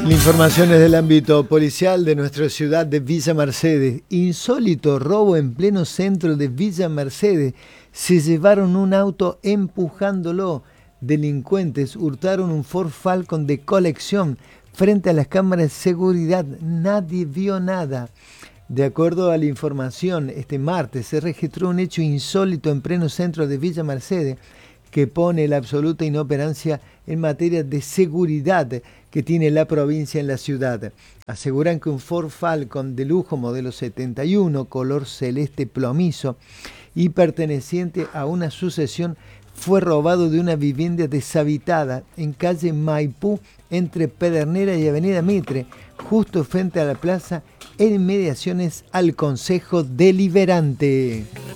Informaciones del ámbito policial de nuestra ciudad de Villa Mercedes. Insólito robo en pleno centro de Villa Mercedes. Se llevaron un auto empujándolo. Delincuentes hurtaron un Ford Falcon de colección frente a las cámaras de seguridad. Nadie vio nada. De acuerdo a la información, este martes se registró un hecho insólito en pleno centro de Villa Mercedes que pone la absoluta inoperancia en materia de seguridad que tiene la provincia en la ciudad. Aseguran que un Ford Falcon de lujo modelo 71, color celeste plomizo y perteneciente a una sucesión, fue robado de una vivienda deshabitada en calle Maipú, entre Pedernera y Avenida Mitre, justo frente a la plaza, en inmediaciones al Consejo Deliberante.